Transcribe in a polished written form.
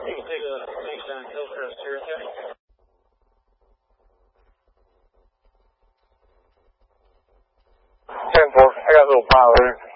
You can take a Snake down Hillcrest here, okay? 10-4, I got a little pile here.